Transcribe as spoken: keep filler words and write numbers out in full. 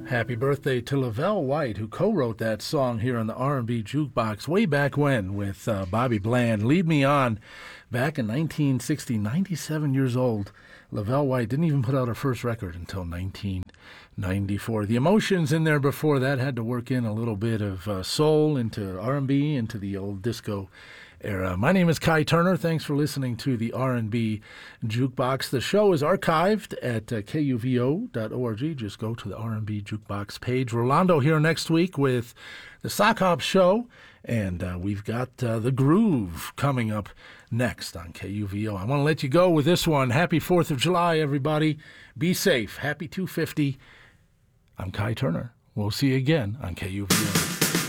Happy birthday to Lavelle White, who co-wrote that song here on the R and B Jukebox way back when with uh, Bobby Bland. Lead Me On, back in nineteen sixty, ninety-seven years old. Lavelle White didn't even put out her first record until nineteen ninety-four. The Emotions in there before that had to work in a little bit of uh, soul into R and B, into the old disco era. My name is Kai Turner. Thanks for listening to the R and B Jukebox. The show is archived at uh, K U V O dot org. Just go to the R and B Jukebox page. Rolando here next week with the Sock Hop Show, and uh, we've got uh, The Groove coming up next on K U V O. I want to let you go with this one. Happy fourth of July, everybody. Be safe. Happy two fifty. I'm Kai Turner. We'll see you again on K U V O.